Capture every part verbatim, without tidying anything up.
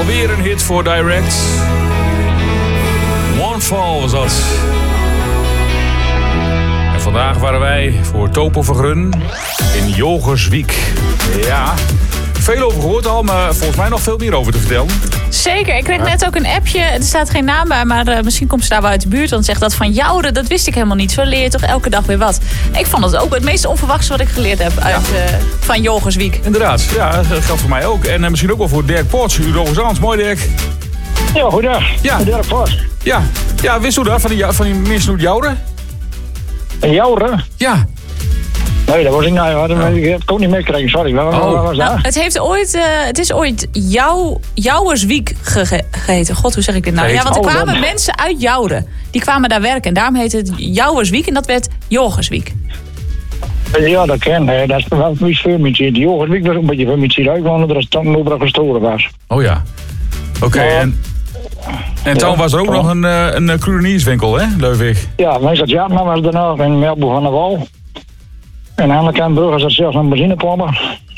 Alweer een hit voor Direct. One Fall was dat. En vandaag waren wij voor Topo Vergrun in Jogerswiek. Ja, veel over gehoord al, maar volgens mij nog veel meer over te vertellen. Zeker, ik kreeg ja. net ook een appje. Er staat geen naam bij, maar uh, misschien komt ze daar wel uit de buurt. Want zegt dat van Joure, dat wist ik helemaal niet. Zo leer je toch elke dag weer wat. Ik vond het ook het meest onverwachts wat ik geleerd heb uit, ja. uh, van Jogerswiek. Inderdaad, ja, dat geldt voor mij ook. En uh, misschien ook wel voor Dirk Poorts, u Rogersans. Mooi, Dirk. Ja, goedendag. Ja. Dirk Poorts. Ja. ja, wist u dat van die, van die mensen uit Joure? Joure? Ja. Nee, dat was ik nou. Dat heb ik ook niet meegekregen, sorry. Waar, oh. waar was dat? Nou, het, heeft ooit, uh, het is ooit Jou, Jouwerswiek ge- geheten. God, hoe zeg ik dit nou? Ja, want er kwamen oh, mensen uit Joure. Die kwamen daar werken. En daarom heette het Jouwerswiek en dat werd Jogerswiek. Ja, dat ken ik. Dat is wel iets veel met je. Jogerswiek was ook een beetje veel met je uitwonen, dat het dan overal gestolen was. Oh ja. Oké, okay, ja. en... En toen ja, was er ook nog een, uh, een kruidenierswinkel, hè, Leuvig? Ja, meestal ja, maar was er nog in Melbourne van der Wal. En aan de andere kant Brugge zat zelfs een benzinepomp.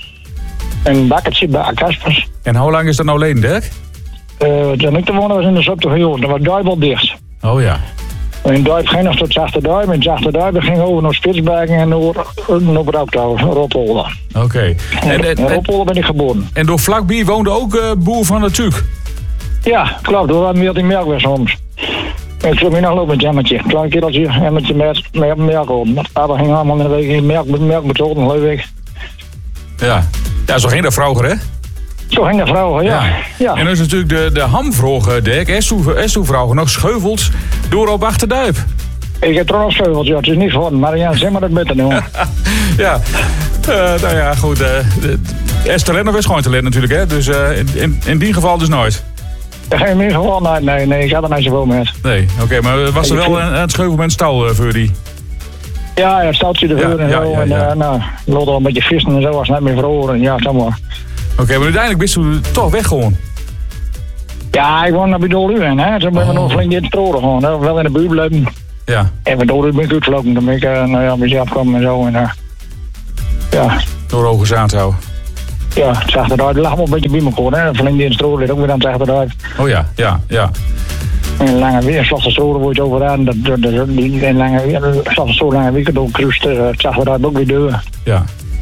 En bakkertje bij Kaspers. En hoe lang is dat nou geleden, Dirk? Uh, toen ik te wonen was in de Zottergejoen, dat was Duibel dicht. Oh ja. En in Duib ging nog tot Zachterduib. En Zachterduib ging over naar Spitsbergen en door naar Brauktouw, Rotwolde. Oké. Okay. En, en, en Rotwolde ben ik geboren. En door vlakbij woonde ook uh, Boer van der Tuuk? Ja, klopt. Door hadden we die melk weer soms. Ik vroeg me nog lopen met een emmetje. Een klein kereltje, een emmetje met, met melk op. Papa ging allemaal in de week in melk, melk betold en leuk. Ja. ja, zo ging dat vroeger, hè? Zo ging dat vroeger, ja. ja. ja. En dan is natuurlijk de, de hamvroeg, Dirk. Is toen vroeger nog scheuvels door op Achterduip? Ik heb trouwens scheuvels, ja. Het is niet geworden, maar ja, zeg maar dat beter, jongen. ja, uh, nou ja, goed. Uh, er is talent of is gewoon talent natuurlijk, hè? Dus uh, in, in, in die geval dus nooit. Geen meer gewoon, nee, nee, nee, ik had er niet zoveel mee. Nee, oké, okay, maar was er wel aan het scheuvel met een stal uh, voor die? Ja, ja, staltje ervoor ja, en ja, zo. Ja, en ja. Uh, nou, loopt al een beetje vissen en zo, was net meer verloren. Ja, zeg maar. Oké, okay, maar uiteindelijk bist u toch weg gewoon? Ja, ik woon naar Bedoel en hè. Zo ben ik oh. nog flink in het troren gewoon. Hè. Wel in de buurt blijven. Ja. En Bedoel ben ik uitgelopen, dan ben ik, uh, nou ja, met je afkomen en zo. En, uh, ja. Door ogen zaten Ja, het zag eruit. Het lag wel een beetje bij elkaar, hè. Flink in het troren ligt ook weer aan het zag eruit. Oh ja, ja, ja. En een lange weer, slachte storen wordt overaan. Dat, dat, dat, die en lange weer, slachte storen lange weekend ook kruist. Uh, het zag eruit ook weer deur. Ja.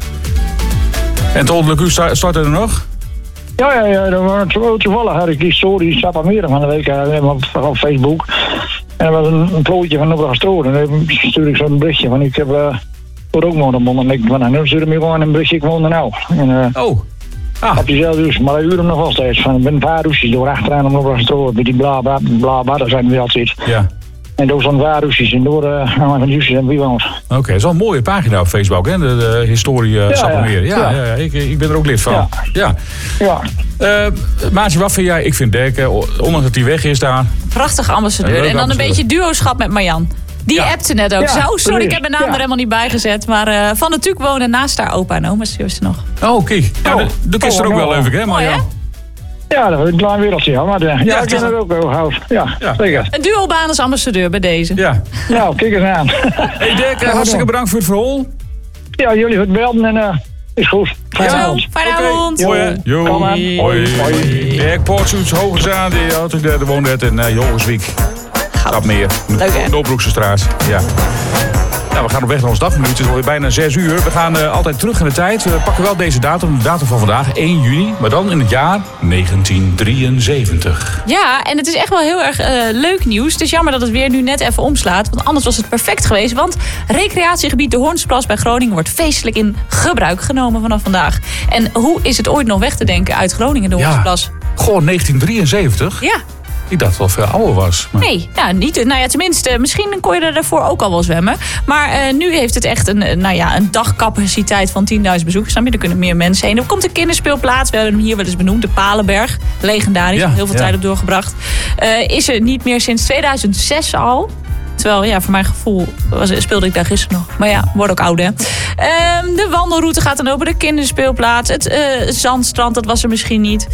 En tot de sta, startte er nog? Ja, ja, ja. Dat was toevallig had ik die story, die stap aan meer van de week uh, op, op Facebook. En dat was een, een plootje van Nobrach Storen. En dan stuurde ik zo'n berichtje van ik heb uh, ook wonen. En ik van nou, nu stuurde ik me gewoon een berichtje, ik woon er nou. En, uh, oh. Ah. Op diezelfde dus, maar ik uur hem nog wel steeds. Van, ik ben een paar roesjes door achteraan om Nobrach Storen. Met die bla bla bla bla, daar zijn we altijd. Ja. En door zo'n paar roesjes en door uh, van Jusjes en wie woont. Oké, okay, dat is wel een mooie pagina op Facebook, hè? De, de historie uh, ja, Sappemeer. Ja, ja. Ja, ja. Ik, ik ben er ook lid van. Ja. ja. ja. Uh, Maatje, wat vind jij? Ik vind Dirk, uh, ondanks dat hij weg is daar. Prachtige ambassadeur. En dan ambassadeur. Een beetje duoschap met Marjan. Die ja. appte net ook. Ja, zo, sorry, ik heb mijn naam ja. er helemaal niet bij gezet. Maar uh, Van der Tuuk wonen naast haar opa en oma, stuur ze nog. Oh, kijk. Ja, oh. Dat is er ook oh, wel even, hè, Marjan? Oh, ja, dat is een klein wereldje, ja. Maar de, ja, ja, ik ken het ook wel, Hout. Ja, ja, zeker. Een duobaan als ambassadeur bij deze. Ja. Nou, kijk eens aan. Hey Dirk, uh, hartstikke bedankt voor het verhaal. Ja, jullie voor het belden en uh, is goed. Fijne avond. Fijne avond. Hoi. Jo. Hoi. Hoi. Dirk Poortsoets, Hoogezaan, die had ik de woonde in uh, Jogerswiek. Stap meer. Leuk, hè? Dobroekse straat, ja. Nou, we gaan op weg naar ons dagminuut. Het is alweer bijna zes uur. We gaan uh, altijd terug in de tijd. We pakken wel deze datum, de datum van vandaag, één juni. Maar dan in het jaar negentien drieënzeventig. Ja, en het is echt wel heel erg uh, leuk nieuws. Het is jammer dat het weer nu net even omslaat. Want anders was het perfect geweest. Want recreatiegebied de Hoornsplas bij Groningen wordt feestelijk in gebruik genomen vanaf vandaag. En hoe is het ooit nog weg te denken uit Groningen, de Hoornsplas? Ja, gewoon negentien drieënzeventig? Ja. Ik dacht wel veel ouder was. Maar... Nee, nou, niet, nou ja, tenminste, misschien kon je er daarvoor ook al wel zwemmen. Maar uh, nu heeft het echt een, nou ja, een dagcapaciteit van tienduizend bezoekers. Er kunnen meer mensen heen. Er komt een kinderspeelplaats. We hebben hem hier wel eens benoemd. De Palenberg. Legendarisch. Ja, heel veel ja. tijd op doorgebracht. Uh, is er niet meer sinds tweeduizend zes al. Terwijl, ja, voor mijn gevoel was, speelde ik daar gisteren nog. Maar ja, word ook oud, hè. Um, de wandelroute gaat dan open. De kinderspeelplaats. Het uh, zandstrand, dat was er misschien niet.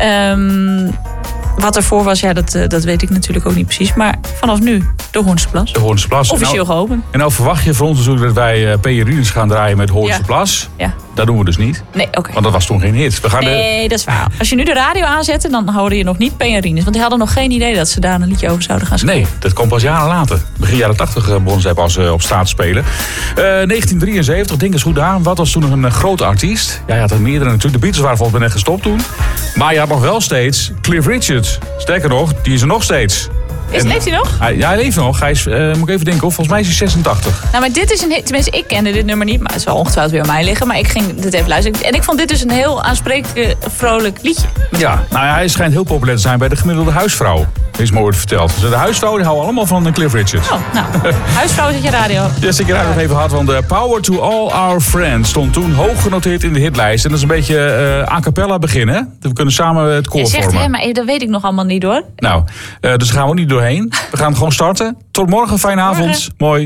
Um, Wat ervoor was, ja, dat, dat weet ik natuurlijk ook niet precies. Maar vanaf nu, de Hoornse Plas. De Hoornse Plas. Officieel nou, geopend. En nou verwacht je van ons natuurlijk dat wij uh, P R U's gaan draaien met Hoornse ja. Plas. Ja. Dat doen we dus niet. Nee, oké. Okay. Want dat was toen geen hit. We gaan nee, de... dat is waar. Als je nu de radio aanzette, dan hoorde je nog niet Penjarines. Want die hadden nog geen idee dat ze daar een liedje over zouden gaan schrijven. Nee, dat komt pas jaren later. Begin jaren tachtig begonnen zij pas uh, op straat te spelen. Uh, negentien drieënzeventig, denk eens goed aan. Wat was toen nog een uh, grote artiest? Ja, je had er meerdere natuurlijk. De Beatles waren volgens mij net gestopt toen. Maar je had nog wel steeds Cliff Richard. Sterker nog, die is er nog steeds. Is, en, leeft hij nog? Hij, ja, hij leeft nog. Hij is, uh, moet ik even denken, volgens mij is hij zesentachtig. Nou, maar dit is een hit. Tenminste, ik kende dit nummer niet, maar het zal ongetwijfeld weer aan mij liggen. Maar ik ging dit even luisteren. En ik vond dit dus een heel aansprekelijk, vrolijk liedje. Ja, nou ja, hij schijnt heel populair te zijn bij de gemiddelde huisvrouw. Dat is mooi verteld. Dus de huisvrouw die houden allemaal van Cliff Richard. Oh, nou, huisvrouw zit je radio. Ja, zit je radio nog even hard, want uh, Power to All Our Friends stond toen hoog genoteerd in de hitlijst. En dat is een beetje uh, a cappella beginnen, hè? We kunnen samen het koor vormen. Je zegt, hè, maar dat weet ik nog allemaal niet hoor. Nou, uh, dus daar gaan we ook niet doorheen. We gaan gewoon starten. Tot morgen, fijne avond. Morgen. Mooi.